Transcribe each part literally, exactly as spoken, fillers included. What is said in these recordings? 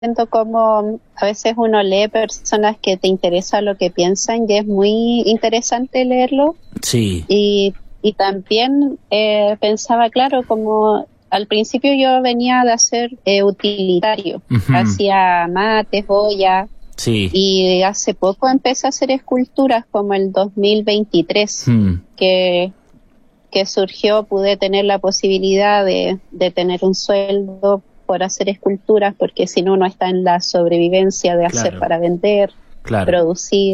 siento como a veces uno lee personas que te interesa lo que piensan y es muy interesante leerlo. Sí. Y, y también eh, pensaba, claro, como al principio yo venía de hacer eh, utilitario, Uh-huh. hacía mates, joyas. Sí. Y hace poco empecé a hacer esculturas, como el dos mil veintitrés, Hmm. que, que surgió, pude tener la posibilidad de, de tener un sueldo por hacer esculturas, porque si no uno está en la sobrevivencia de hacer Claro. para vender, Claro. producir.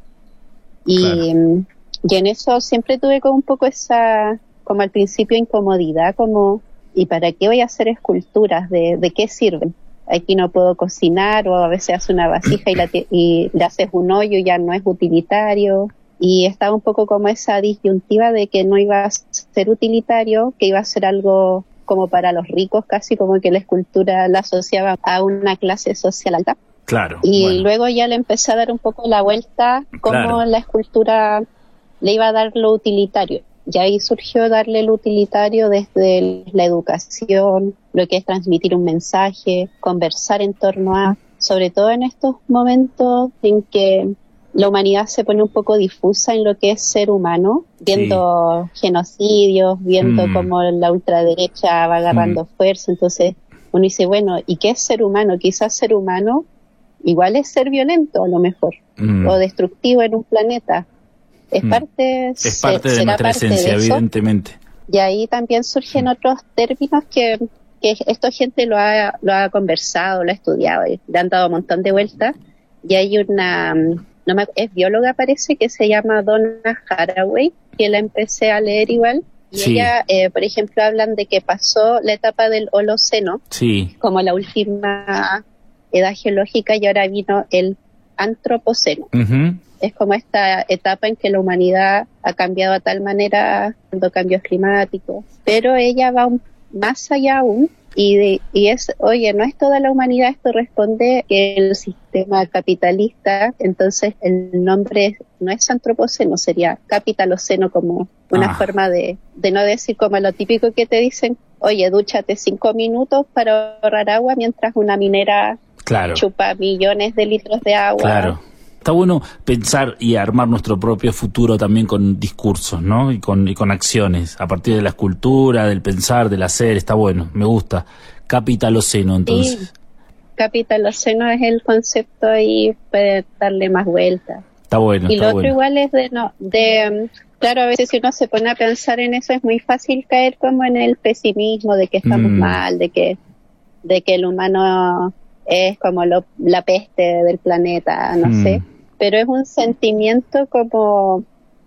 Y, Claro. y en eso siempre tuve como un poco esa, como al principio, incomodidad, como, ¿y para qué voy a hacer esculturas? ¿De, de qué sirven? Aquí no puedo cocinar, o a veces hace una vasija y, la te- y le haces un hoyo y ya no es utilitario. Y estaba un poco como esa disyuntiva de que no iba a ser utilitario, que iba a ser algo como para los ricos, casi como que la escultura la asociaba a una clase social alta. Claro. Y Bueno. luego ya le empecé a dar un poco la vuelta, como Claro. la escultura le iba a dar lo utilitario. Y ahí surgió darle lo utilitario desde la educación, lo que es transmitir un mensaje, conversar en torno a, sobre todo en estos momentos en que la humanidad se pone un poco difusa en lo que es ser humano, viendo sí. genocidios, viendo mm. cómo la ultraderecha va agarrando mm. fuerza. Entonces uno dice, bueno, ¿y qué es ser humano? Quizás ser humano igual es ser violento a lo mejor, mm. o destructivo en un planeta. Es parte, es parte se, de nuestra parte esencia, de evidentemente. Y ahí también surgen mm. otros términos que, que esto gente lo ha, lo ha conversado, lo ha estudiado, y le han dado un montón de vueltas. Y hay una, no me, es bióloga parece, que se llama Donna Haraway, que la empecé a leer igual. Y sí. ella, eh, por ejemplo, hablan de que pasó la etapa del Holoceno, sí. como la última edad geológica, y ahora vino el Antropoceno. Uh-huh. Es como esta etapa en que la humanidad ha cambiado a tal manera, dando cambios climáticos, pero ella va un, más allá aún, y, de, y es, oye, no es toda la humanidad, esto responde que el sistema capitalista, entonces el nombre no es antropoceno, sería capitaloceno, como una ah. forma de, de no decir como lo típico que te dicen, oye, dúchate cinco minutos para ahorrar agua, mientras una minera claro. chupa millones de litros de agua. Claro. Está bueno pensar y armar nuestro propio futuro también con discursos, ¿no? Y con, y con acciones, a partir de la escultura, del pensar, del hacer, está bueno, me gusta. Capitaloceno, entonces. Sí, capitaloceno es el concepto y puede darle más vueltas. Está bueno, y está lo otro bueno. igual es de, no, de, claro, a veces si uno se pone a pensar en eso es muy fácil caer como en el pesimismo de que estamos mm. mal, de que, de que el humano es como lo, la peste del planeta, no mm. sé. Pero es un sentimiento como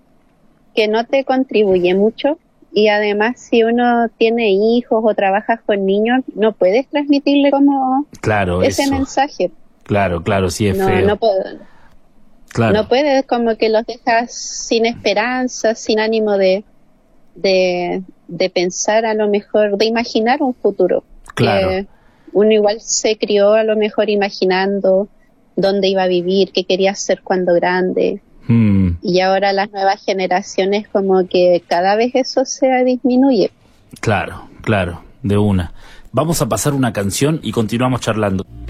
que no te contribuye mucho, y además si uno tiene hijos o trabajas con niños, no puedes transmitirle como claro, ese eso. mensaje. Claro, claro, sí es no, feo. No, puedo, claro. no puedes, como que los dejas sin esperanza, sin ánimo de, de, de pensar a lo mejor, de imaginar un futuro. Claro. Que uno igual se crió a lo mejor imaginando dónde iba a vivir, qué quería ser cuando grande. Mm. Y ahora las nuevas generaciones como que cada vez eso se disminuye. Claro, claro, de una. Vamos a pasar una canción y continuamos charlando.